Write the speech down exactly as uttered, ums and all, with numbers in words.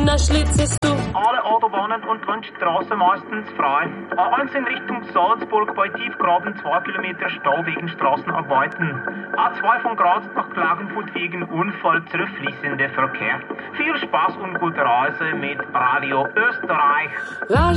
na schlitzest du. Alle Autobahnen und Landstraßen meistens frei. A eins in Richtung Salzburg bei Tiefgraben zwei Kilometer Stau wegen Straßenarbeiten. A zwei von Graz nach Klagenfurt wegen Unfall zurückfließender Verkehr. Viel Spaß und gute Reise mit Radio Österreich. La